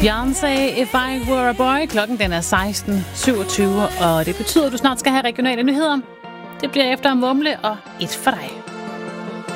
Beyoncé, If I Were a Boy. Klokken den er 16.27, og det betyder, at du snart skal have regionale nyheder. Det bliver efter Mumle og et for dig.